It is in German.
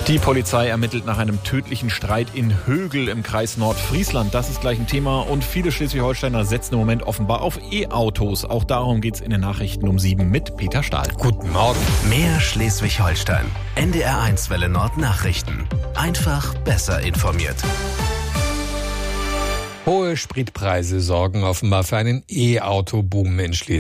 Die Polizei ermittelt nach einem tödlichen Streit in Högl im Kreis Nordfriesland. Das ist gleich ein Thema und viele Schleswig-Holsteiner setzen im Moment offenbar auf E-Autos. Auch darum geht's in den Nachrichten um 7 mit Peter Stahl. Guten Morgen. Mehr Schleswig-Holstein. NDR1 Welle Nord Nachrichten. Einfach besser informiert. Hohe Spritpreise sorgen offenbar für einen E-Auto-Boom in Schleswig.